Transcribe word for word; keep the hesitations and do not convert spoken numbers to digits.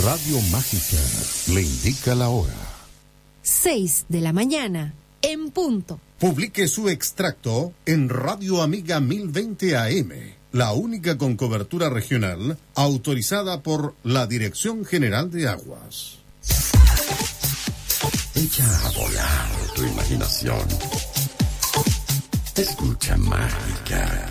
Radio Mágica le indica la hora. Seis de la mañana, en punto. Publique su extracto en Radio Amiga mil veinte A M, la única con cobertura regional autorizada por la Dirección General de Aguas. Echa a volar tu imaginación. Escucha Mágica.